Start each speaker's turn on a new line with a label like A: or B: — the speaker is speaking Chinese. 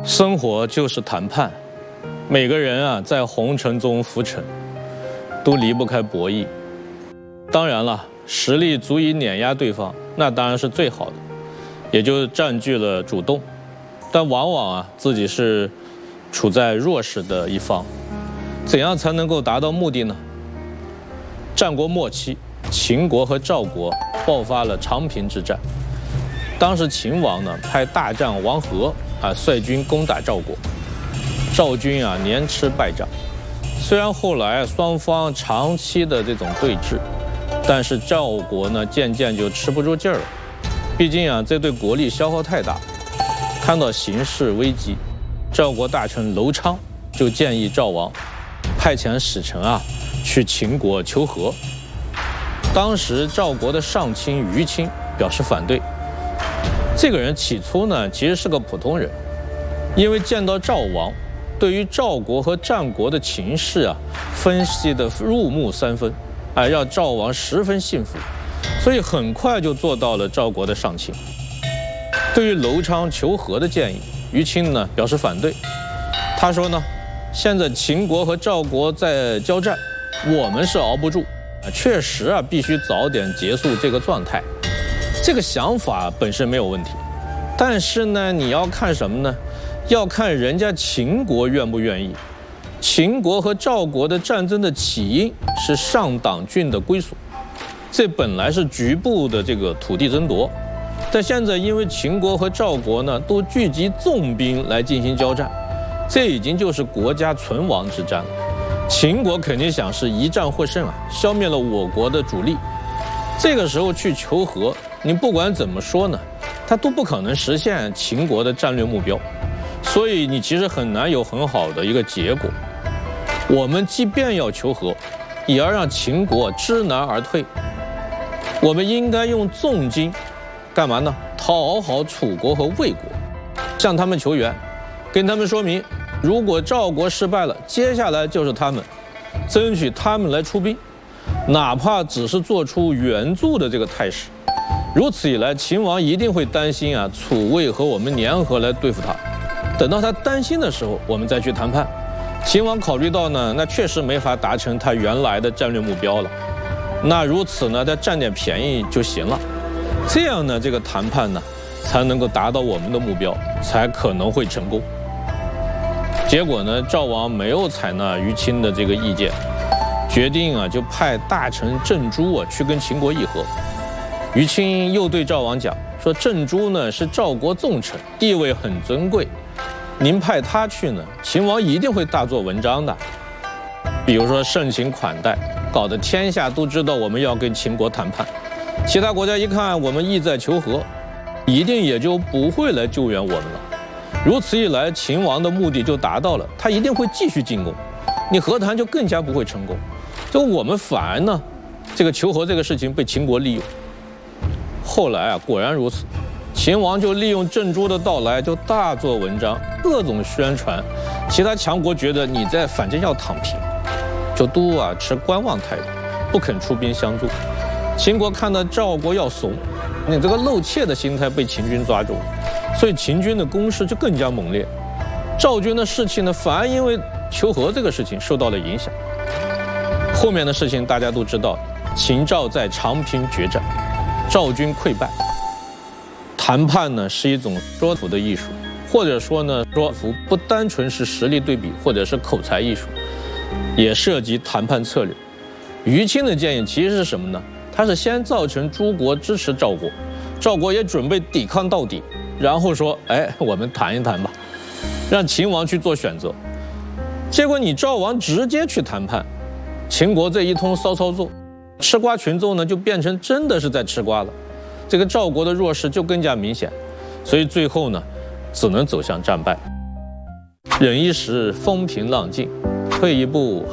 A: 生活就是谈判，每个人啊在红尘中浮沉，都离不开博弈。当然了，实力足以碾压对方，那当然是最好的，也就占据了主动。但往往啊自己是处在弱势的一方，怎样才能够达到目的呢？战国末期，秦国和赵国爆发了长平之战。当时秦王呢派大将王和率军攻打赵国，赵军连吃败仗。虽然后来双方长期的这种对峙，但是赵国呢渐渐就吃不住劲儿了。毕竟这对国力消耗太大。看到形势危急，赵国大臣楼昌就建议赵王派遣使臣去秦国求和。当时赵国的上卿于卿表示反对。这个人起初呢其实是个普通人，因为见到赵王，对于赵国和战国的情势分析得入木三分，让赵王十分信服，所以很快就做到了赵国的上卿。对于楼昌求和的建议，于卿呢表示反对。他说呢，现在秦国和赵国在交战，我们是熬不住，确实必须早点结束这个状态。这个想法本身没有问题，但是呢，你要看什么呢？要看人家秦国愿不愿意。秦国和赵国的战争的起因是上党郡的归属，这本来是局部的这个土地争夺，但现在因为秦国和赵国呢都聚集重兵来进行交战，这已经就是国家存亡之战了。秦国肯定想是一战获胜消灭了我国的主力。这个时候去求和，你不管怎么说呢，它都不可能实现秦国的战略目标，所以你其实很难有很好的一个结果。我们即便要求和，也要让秦国知难而退。我们应该用重金干嘛呢？讨好楚国和魏国，向他们求援，跟他们说明，如果赵国失败了，接下来就是他们，争取他们来出兵，哪怕只是做出援助的这个态势。如此一来，秦王一定会担心楚魏和我们联合来对付他。等到他担心的时候，我们再去谈判。秦王考虑到呢，那确实没法达成他原来的战略目标了。那如此呢，他占点便宜就行了。这样呢，这个谈判呢，才能够达到我们的目标，才可能会成功。结果呢，赵王没有采纳于卿的这个意见，决定就派大臣郑珠去跟秦国议和。于卿又对赵王讲说，郑珠呢是赵国重臣，地位很尊贵，您派他去呢，秦王一定会大做文章的。比如说盛情款待，搞得天下都知道我们要跟秦国谈判，其他国家一看我们意在求和，一定也就不会来救援我们了。如此一来，秦王的目的就达到了，他一定会继续进攻，你和谈就更加不会成功。就我们反而呢，这个求和这个事情被秦国利用。后来果然如此，秦王就利用郑珠的到来，就大做文章，各种宣传。其他强国觉得你在反正要躺平，就都持观望态度，不肯出兵相助。秦国看到赵国要怂，你这个露怯的心态被秦军抓住，所以秦军的攻势就更加猛烈。赵军的士气呢，反而因为求和这个事情受到了影响。后面的事情大家都知道，秦赵在长平决战，赵军溃败。谈判呢是一种说服的艺术，或者说呢，说服不单纯是实力对比或者是口才艺术，也涉及谈判策略。于卿的建议其实是什么呢？他是先造成诸国支持赵国，赵国也准备抵抗到底，然后说，我们谈一谈吧，让秦王去做选择。结果你赵王直接去谈判，秦国这一通骚操作，吃瓜群众呢就变成真的是在吃瓜了，这个赵国的弱势就更加明显，所以最后呢，只能走向战败。忍一时风平浪静，退一步